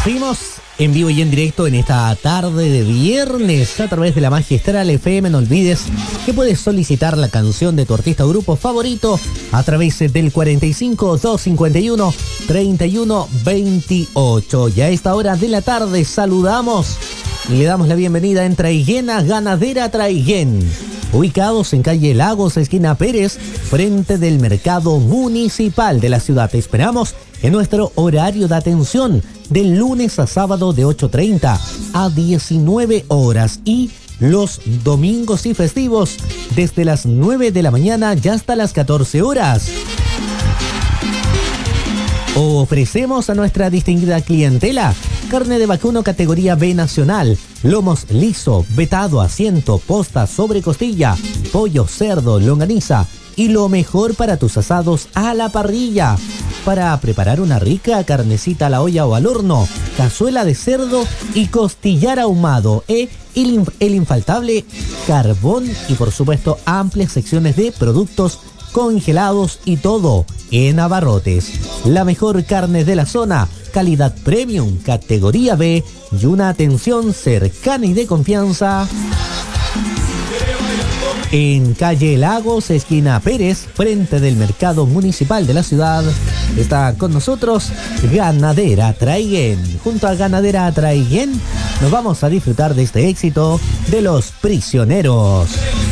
Seguimos en vivo y en directo en esta tarde de viernes a través de la Magistral FM. No olvides que puedes solicitar la canción de tu artista o grupo favorito a través del 45 251 31 28. Y a esta hora de la tarde saludamos y le damos la bienvenida en Traiguén a Ganadera Traiguén, ubicados en calle Lagos, esquina Pérez, frente del mercado municipal de la ciudad. Te esperamos en nuestro horario de atención del lunes a sábado de 8:30 a 19 horas y los domingos y festivos desde las 9 de la mañana y hasta las 14 horas. Ofrecemos a nuestra distinguida clientela carne de vacuno categoría B nacional, lomos liso, vetado, asiento, posta, sobre costilla, pollo, cerdo, longaniza y lo mejor para tus asados a la parrilla. Para preparar una rica carnecita a la olla o al horno, cazuela de cerdo y costillar ahumado, el infaltable carbón y por supuesto amplias secciones de productos congelados y todo en abarrotes. La mejor carne de la zona, calidad premium, categoría B y una atención cercana y de confianza. En calle Lagos, esquina Pérez, frente del mercado municipal de la ciudad, está con nosotros Ganadera Traiguén. Junto a Ganadera Traiguén nos vamos a disfrutar de este éxito de Los Prisioneros.